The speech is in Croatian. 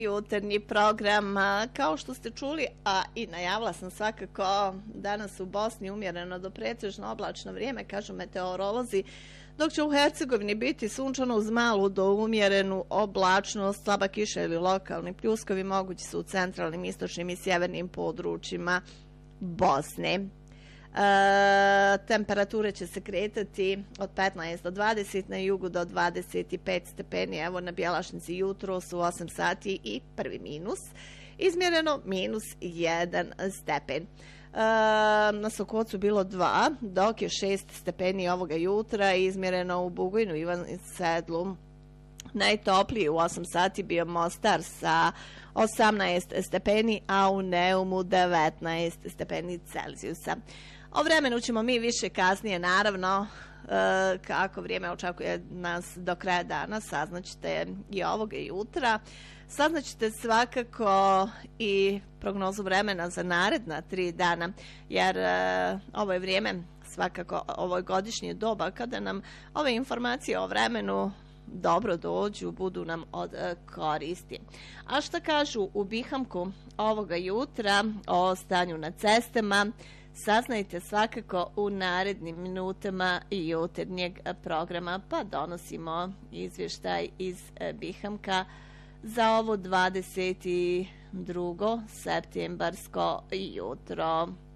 Jutarnji program, kao što ste čuli, a i najavila sam svakako, danas u Bosni umjereno do pretežno oblačno vrijeme, kažu meteorolozi, dok će u Hercegovini biti sunčano uz malu do umjerenu oblačnost, slaba kiša ili lokalni pljuskovi mogući su u centralnim, istočnim i sjevernim područjima Bosne. Temperature će se kretati od 15 do 20, na jugu do 25 stepeni, evo na Bjelašnici jutro su 8 sati i prvi minus, izmjereno -1 stepen. Na Sokocu bilo 2, dok je 6 stepeni ovoga jutra, izmjereno u Bugojnu, Ivan Sedlu. Najtopliji u 8 sati bio Mostar sa 18 stepeni, a u Neumu 19 stepeni Celzijusa. O vremenu ćemo mi više kasnije, naravno, kako vrijeme očekuje nas do kraja dana, saznaćete i ovoga jutra. Saznaćete svakako i prognozu vremena za naredna 3 dana, jer ovo je vrijeme, svakako ovo je godišnje doba kada nam ove informacije o vremenu dobro dođu, budu nam od koristi. A šta kažu u Bihamku ovoga jutra o stanju na cestama, saznajte svakako u narednim minutama jutarnjeg programa, pa donosimo izvještaj iz Bihamka za ovo 22. septembarsko jutro.